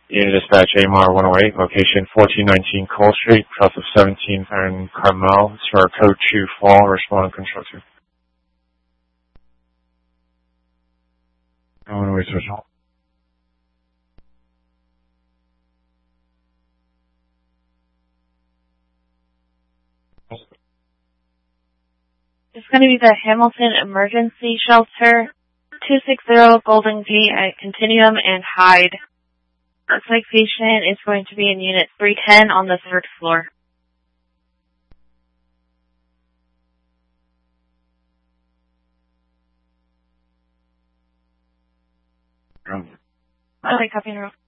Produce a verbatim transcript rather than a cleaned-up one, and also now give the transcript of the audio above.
Unit Dispatch A M R one oh eight, location fourteen nineteen Cole Street, south of seventeenth and Carmel. It's for code two fall, respond control two. I want to wait for result. It's going to be the Hamilton Emergency Shelter, two sixty Golden Gate at Continuum and Hyde. Looks like patient is going to be in Unit three ten on the third floor. Um, Okay, copy and roll.